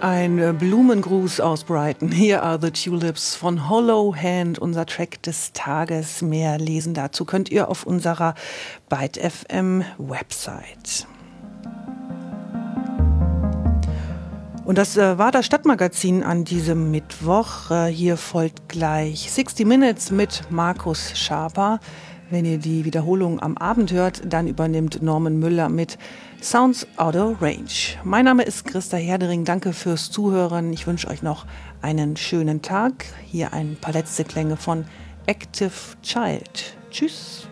Ein Blumengruß aus Brighton. Here are the Tulips von Hollow Hand, unser Track des Tages. Mehr lesen dazu könnt ihr auf unserer Byte FM Website. Und das war das Stadtmagazin an diesem Mittwoch. Hier folgt gleich 60 Minutes mit Markus Schaper. Wenn ihr die Wiederholung am Abend hört, dann übernimmt Norman Müller mit Sounds Out of Range. Mein Name ist Christa Herdering. Danke fürs Zuhören. Ich wünsche euch noch einen schönen Tag. Hier ein paar letzte Klänge von Active Child. Tschüss.